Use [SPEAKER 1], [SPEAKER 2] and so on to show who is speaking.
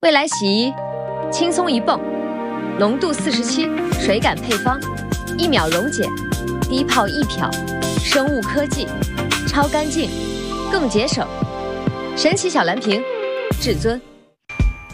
[SPEAKER 1] 未来洗衣，轻松一泵，浓度47，水感配方，1秒溶解，低泡易漂，生物科技，超干净，更节省。神奇小蓝瓶，至尊。